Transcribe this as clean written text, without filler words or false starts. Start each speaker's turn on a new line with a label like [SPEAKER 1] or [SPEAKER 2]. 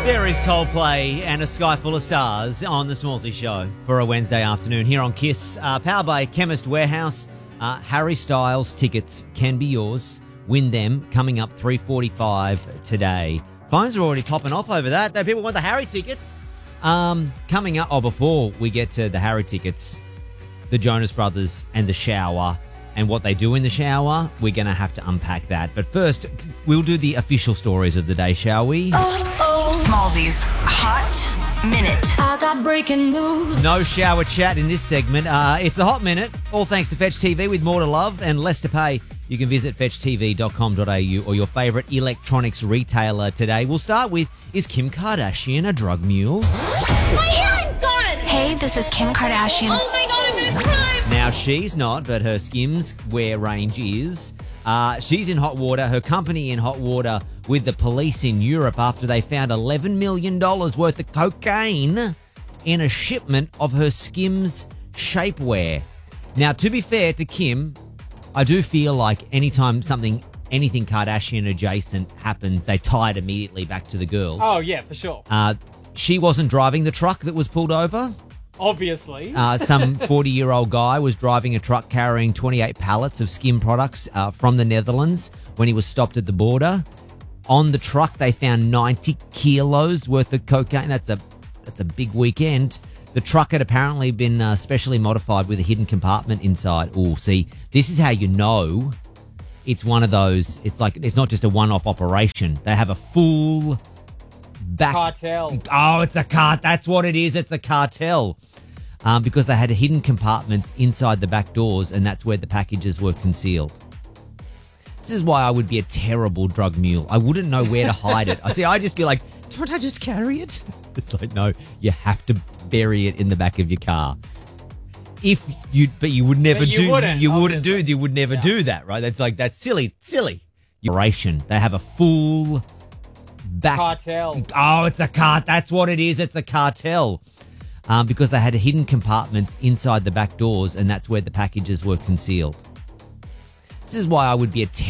[SPEAKER 1] There is Coldplay and A Sky Full of Stars on The Smallsy Show for a Wednesday afternoon here on KISS. Powered by Chemist Warehouse. Harry Styles tickets can be yours. Win them coming up 3:45 today. Phones are already popping off over that. People want the Harry tickets. Coming up, before we get to the Harry tickets, the Jonas Brothers and the shower and what they do in the shower, we're going to have to unpack that. But first, we'll do the official stories of the day, shall we?
[SPEAKER 2] Smallsy's Hot Minute.
[SPEAKER 3] I got breaking news.
[SPEAKER 1] No shower chat in this segment. It's the Hot Minute, all thanks to Fetch TV with more to love and less to pay. You can visit fetchtv.com.au or your favourite electronics retailer today. We'll start with, is Kim Kardashian a drug mule?
[SPEAKER 3] My hearing gone!
[SPEAKER 2] Hey, this is Kim Kardashian.
[SPEAKER 3] Oh my god, I'm gonna cry!
[SPEAKER 1] Now, she's not, but her Skims wear range is. She's in hot water, her company in hot water with the police in Europe after they found $11 million worth of cocaine in a shipment of her Skims shapewear. Now, to be fair to Kim, I do feel like anytime anything Kardashian adjacent happens, they tie it immediately back to the girls.
[SPEAKER 4] Oh, yeah, for sure.
[SPEAKER 1] She wasn't driving the truck that was pulled over.
[SPEAKER 4] Obviously.
[SPEAKER 1] Some 40-year-old guy was driving a truck carrying 28 pallets of skin products from the Netherlands when he was stopped at the border. On the truck, they found 90 kilos worth of cocaine. That's a big weekend. The truck had apparently been specially modified with a hidden compartment inside. Oh, see, this is how you know it's one of those. It's not just a one-off operation. They have a full
[SPEAKER 4] Cartel.
[SPEAKER 1] Oh, it's a cart. That's what it is. It's a cartel. Because they had hidden compartments inside the back doors, and that's where the packages were concealed. This is why I would be a terrible drug mule. I wouldn't know where to hide it. I'd just be like, don't I just carry it? It's like, no, you have to bury it in the back of your car. But you would never do. You would never do that, right? That's silly. Operation. They have a full
[SPEAKER 4] Cartel.
[SPEAKER 1] Oh, it's a cart. That's what it is. It's a cartel. Because they had hidden compartments inside the back doors, and that's where the packages were concealed. This is why I would be a